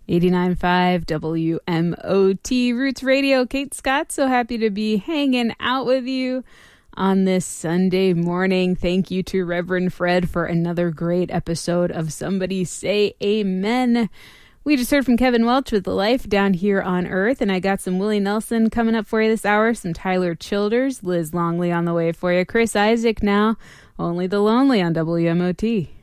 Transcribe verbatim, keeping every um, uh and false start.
eighty-nine point five W M O T Roots Radio. Kate Scott, so happy to be hanging out with you on this Sunday morning. Thank you to Reverend Fred for another great episode of Somebody Say Amen. We just heard from Kevin Welch with Life Down Here on Earth, and I got some Willie Nelson coming up for you this hour, some Tyler Childers, Liz Longley on the way for you, Chris Isaac now, Only the Lonely on W M O T.